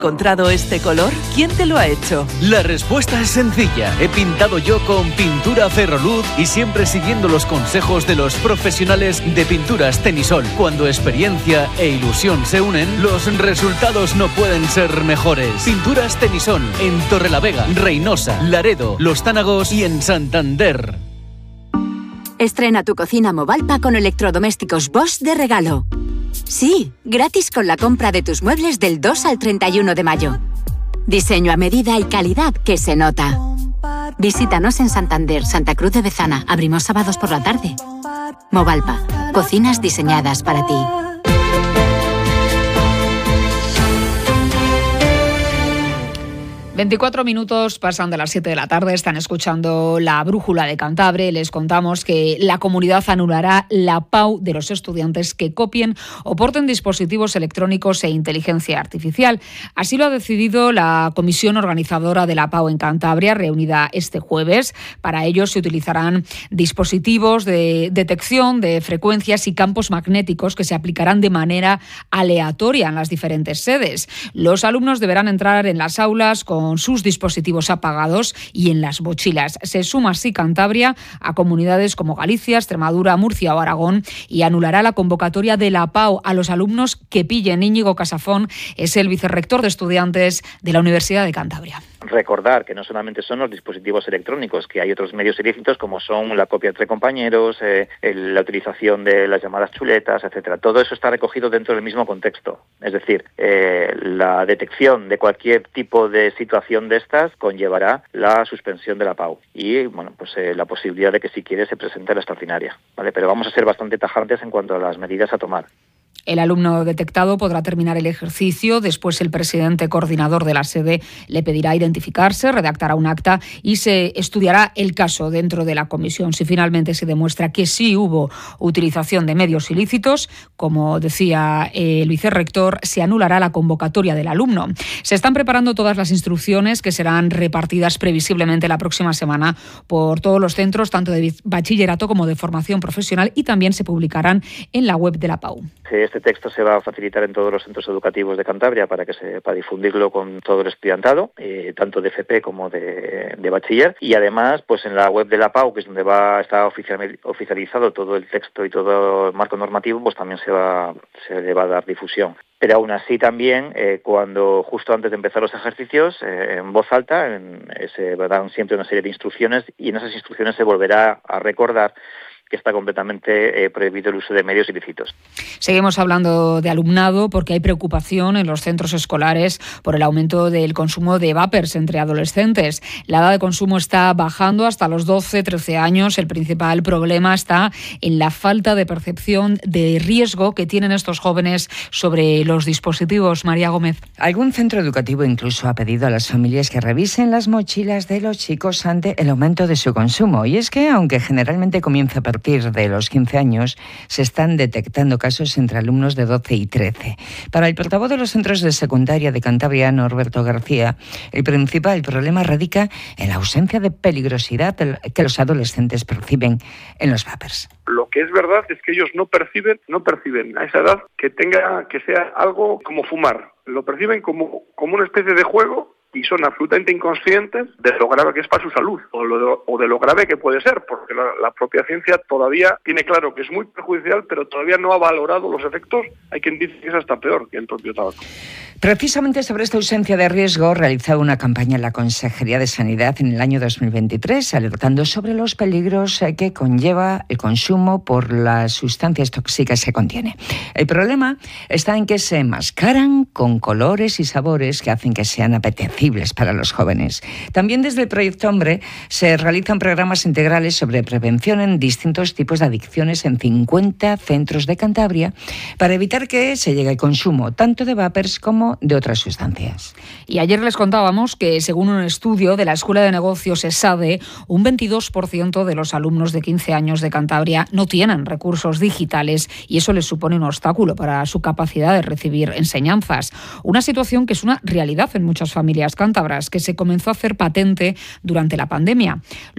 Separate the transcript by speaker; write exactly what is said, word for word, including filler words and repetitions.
Speaker 1: ¿Encontrado este color? ¿Quién te lo ha hecho?
Speaker 2: La respuesta es sencilla. He pintado yo con pintura Ferroluz y siempre siguiendo los consejos de los profesionales de Pinturas Tenisol. Cuando experiencia e ilusión se unen, los resultados no pueden ser mejores. Pinturas Tenisol en Torrelavega, Reynosa, Laredo, Los Tánagos y en Santander.
Speaker 3: Estrena tu cocina Movalpa con electrodomésticos Bosch de regalo. Sí, gratis con la compra de tus muebles del dos al treinta y uno de mayo. Diseño a medida y calidad que se nota. Visítanos en Santander, Santa Cruz de Bezana. Abrimos sábados por la tarde. Movalpa, cocinas diseñadas para ti.
Speaker 4: veinticuatro minutos pasan de las siete de la tarde, están escuchando La Brújula de Cantabria. Les contamos que la comunidad anulará la P A U de los estudiantes que copien o porten dispositivos electrónicos e inteligencia artificial. Así lo ha decidido la comisión organizadora de la P A U en Cantabria, reunida este jueves. Para ello se utilizarán dispositivos de detección de frecuencias y campos magnéticos que se aplicarán de manera aleatoria en las diferentes sedes. Los alumnos deberán entrar en las aulas con sus dispositivos apagados y en las mochilas. Se suma así Cantabria a comunidades como Galicia, Extremadura, Murcia o Aragón y anulará la convocatoria de la P A U a los alumnos que pillen. Íñigo Casafón es el vicerrector de estudiantes de la Universidad de Cantabria.
Speaker 5: Recordar que no solamente son los dispositivos electrónicos, que hay otros medios ilícitos como son la copia entre compañeros, eh, el, la utilización de las llamadas chuletas, etcétera. Todo eso está recogido dentro del mismo contexto. Es decir, eh, la detección de cualquier tipo de situación de estas conllevará la suspensión de la P A U y bueno, pues eh, la posibilidad de que si quiere se presente a la extraordinaria, ¿vale? Pero vamos a ser bastante tajantes en cuanto a las medidas a tomar.
Speaker 4: El alumno detectado podrá terminar el ejercicio. Después el presidente coordinador de la sede le pedirá identificarse, redactará un acta y se estudiará el caso dentro de la comisión. Si finalmente se demuestra que sí hubo utilización de medios ilícitos, como decía el vicerrector, se anulará la convocatoria del alumno. Se están preparando todas las instrucciones que serán repartidas previsiblemente la próxima semana por todos los centros, tanto de bachillerato como de formación profesional, y también se publicarán en la web de la P A U.
Speaker 5: Este texto se va a facilitar en todos los centros educativos de Cantabria para que se para difundirlo con todo el estudiantado, eh, tanto de F P como de, de bachiller, y además pues en la web de la P A U, que es donde va a estar oficial, oficializado todo el texto y todo el marco normativo, pues también se va se le va a dar difusión. Pero aún así también, eh, cuando justo antes de empezar los ejercicios, eh, en voz alta, en, eh, se dan siempre una serie de instrucciones y en esas instrucciones se volverá a recordar que está completamente eh, prohibido el uso de medios ilícitos.
Speaker 4: Seguimos hablando de alumnado porque hay preocupación en los centros escolares por el aumento del consumo de vapers entre adolescentes. La edad de consumo está bajando hasta los doce, trece años. El principal problema está en la falta de percepción de riesgo que tienen estos jóvenes sobre los dispositivos. María Gómez.
Speaker 6: Algún centro educativo incluso ha pedido a las familias que revisen las mochilas de los chicos ante el aumento de su consumo. Y es que, aunque generalmente comienza a partir de los quince años, se están detectando casos entre alumnos de doce y trece. Para el portavoz de los centros de secundaria de Cantabria, Norberto García, el principal problema radica en la ausencia de peligrosidad que los adolescentes perciben en los vapers.
Speaker 7: Lo que es verdad es que ellos no perciben, no perciben a esa edad que tenga, que sea algo como fumar. Lo perciben como, como una especie de juego y son absolutamente inconscientes de lo grave que es para su salud o, lo, o de lo grave que puede ser, porque la, la propia ciencia todavía tiene claro que es muy perjudicial, pero todavía no ha valorado los efectos. Hay quien dice que es hasta peor que el propio tabaco.
Speaker 6: Precisamente sobre esta ausencia de riesgo, realizó una campaña en la Consejería de Sanidad en el año dos mil veintitrés, alertando sobre los peligros que conlleva el consumo por las sustancias tóxicas que contiene. El problema está en que se enmascaran con colores y sabores que hacen que sean apetecibles para los jóvenes. También desde el Proyecto Hombre se realizan programas integrales sobre prevención en distintos tipos de adicciones en cincuenta centros de Cantabria para evitar que se llegue al consumo tanto de vapers como de otras sustancias.
Speaker 4: Y ayer les contábamos que, según un estudio de la Escuela de Negocios ESADE, un veintidós por ciento de los alumnos de quince años de Cantabria no tienen recursos digitales y eso les supone un obstáculo para su capacidad de recibir enseñanzas. Una situación que es una realidad en muchas familias cántabras, que se comenzó a hacer patente durante la pandemia.